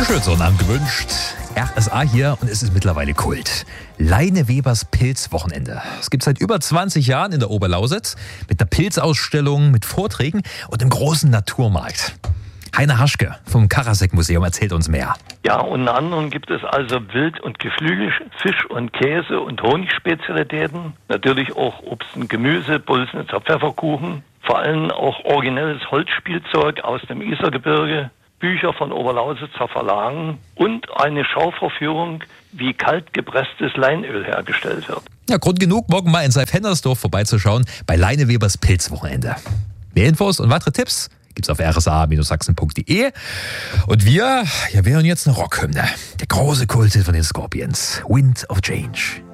schönen Sonnabend gewünscht. RSA hier und es ist mittlerweile Kult. Leine Webers Pilzwochenende. Es gibt seit über 20 Jahren in der Oberlausitz mit einer Pilzausstellung, mit Vorträgen und einem großen Naturmarkt. Heiner Haschke vom Karasek-Museum erzählt uns mehr. Ja, unter anderem gibt es also Wild- und Geflügel, Fisch und Käse und Honigspezialitäten. Natürlich auch Obst und Gemüse, Pulsnitzer Pfefferkuchen. Vor allem auch originelles Holzspielzeug aus dem Isergebirge. Bücher von Oberlausitzer Verlagen und eine Schauvorführung, wie kalt gepresstes Leinöl hergestellt wird. Ja, Grund genug, morgen mal in Seif-Hennersdorf vorbeizuschauen bei Leine Webers Pilzwochenende. Mehr Infos und weitere Tipps gibt's auf rsa-sachsen.de. Und wir hören jetzt eine Rockhymne. Der große Kult von den Scorpions. Wind of Change.